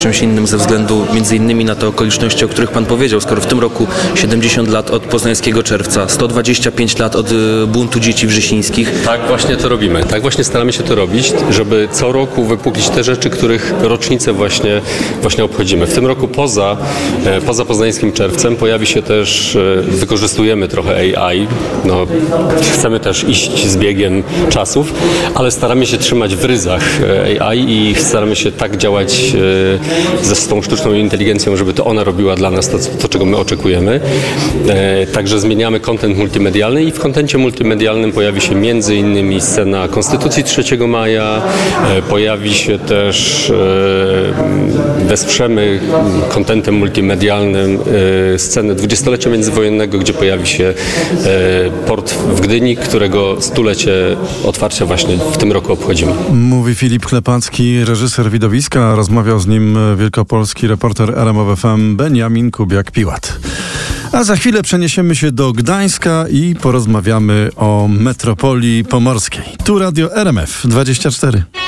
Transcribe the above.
czymś innym ze względu między innymi na te okoliczności, o których pan powiedział. Skoro w tym roku 70 lat od poznańskiego czerwca, 125 lat od buntu dzieci wrześnińskich. Tak właśnie to robimy. Tak właśnie staramy się to robić, żeby co roku wypuklić te rzeczy, których rocznicę właśnie obchodzimy. W tym roku poza poznańskim czerwcem pojawi się też, wykorzystujemy trochę AI. No, chcemy też iść z biegiem czasów, ale staramy się trzymać w ryzach AI i staramy się tak działać z tą sztuczną inteligencją, żeby to ona robiła dla nas to czego my oczekujemy. Także zmieniamy content multimedialny i w kontencie multimedialnym pojawi się między innymi scena Konstytucji 3 maja, pojawi się też, wesprzemy kontentem multimedialnym scenę 20-lecia międzywojennego, gdzie pojawi się port w Gdyni, którego 100-lecie otwarcia właśnie w tym roku obchodzimy. Mówi Filip Klepacki, reżyser widowiska. Rozmawiał z nim wielkopolski reporter RMF FM Beniamin Kubiak-Piłat. A za chwilę przeniesiemy się do Gdańska i porozmawiamy o metropolii pomorskiej. Tu Radio RMF 24.